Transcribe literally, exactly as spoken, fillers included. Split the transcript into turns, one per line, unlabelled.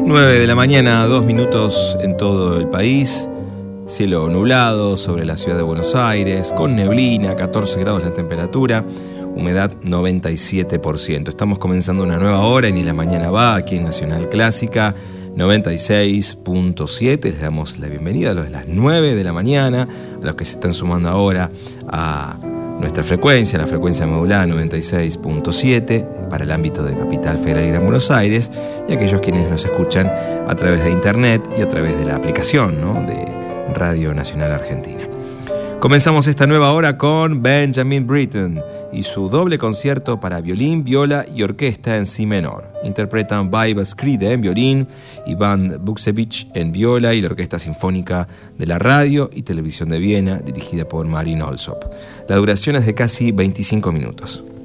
nueve de la mañana, dos minutos en todo el país. Cielo nublado sobre la ciudad de Buenos Aires, con neblina, catorce grados la temperatura, humedad noventa y siete por ciento. Estamos comenzando una nueva hora en Y la Mañana Va, aquí en Nacional Clásica noventa y seis punto siete. Les damos la bienvenida a los de las nueve de la mañana, a los que se están sumando ahora a nuestra frecuencia, la frecuencia modulada noventa y seis punto siete para el ámbito de Capital Federal y Gran Buenos Aires, y aquellos quienes nos escuchan a través de internet y a través de la aplicación, ¿no?, de Radio Nacional Argentina. Comenzamos esta nueva hora con Benjamin Britten y su doble concierto para violín, viola y orquesta en si menor. Interpretan Viva Scride en violín, Iván Buksevich en viola y la Orquesta Sinfónica de la Radio y Televisión de Viena, dirigida por Marin Olsop. La duración es de casi veinticinco minutos.